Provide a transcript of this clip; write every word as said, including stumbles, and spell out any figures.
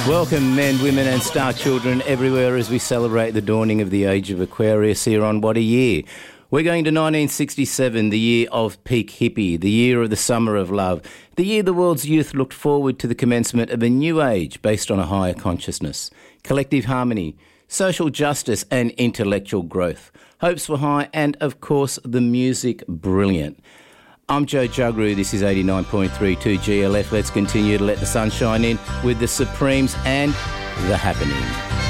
Welcome, men, women and star children everywhere as we celebrate the dawning of the age of Aquarius here on What a Year. We're going to nineteen sixty-seven, the year of peak hippie, the year of the summer of love, the year the world's youth looked forward to the commencement of a new age based on a higher consciousness, collective harmony, social justice and intellectual growth. Hopes were high and, of course, the music brilliant. I'm Joe Jugru, this is eighty-nine point three two G L F. Let's continue to let the sun shine in with the Supremes and The Happening.